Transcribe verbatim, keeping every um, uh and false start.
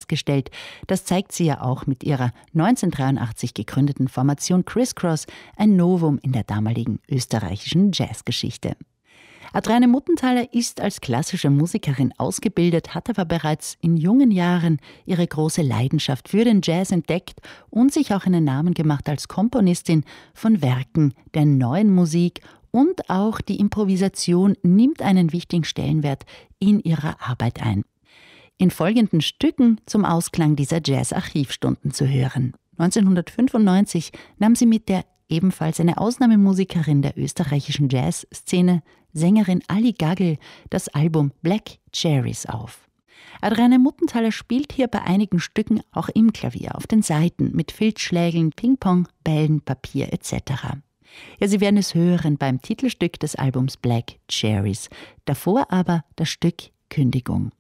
herausgestellt. Das zeigt sie ja auch mit ihrer neunzehnhundertdreiundachtzig gegründeten Formation Criss Cross, ein Novum in der damaligen österreichischen Jazzgeschichte. Adriane Muttenthaler ist als klassische Musikerin ausgebildet, hat aber bereits in jungen Jahren ihre große Leidenschaft für den Jazz entdeckt und sich auch einen Namen gemacht als Komponistin von Werken der neuen Musik, und auch die Improvisation nimmt einen wichtigen Stellenwert in ihrer Arbeit ein. In folgenden Stücken zum Ausklang dieser Jazz-Archivstunden zu hören. neunzehnhundertfünfundneunzig nahm sie mit der ebenfalls eine Ausnahmemusikerin der österreichischen Jazzszene, Sängerin Ali Gaggel, das Album Black Cherries auf. Adriane Muttenthaler spielt hier bei einigen Stücken auch im Klavier auf den Saiten mit Filzschlägeln, Ping-Pong, Bällen, Papier et cetera. Ja, Sie werden es hören beim Titelstück des Albums Black Cherries. Davor aber das Stück Kündigung.